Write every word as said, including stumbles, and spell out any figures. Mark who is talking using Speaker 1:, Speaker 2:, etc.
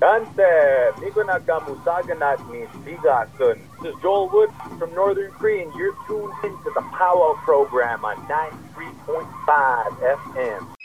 Speaker 1: Kante, Miguna Kamusaganat ni Sigasun. This is Joel Wood from Northern Cree, and you're tuned into the Powwow program on ninety-three point five F M.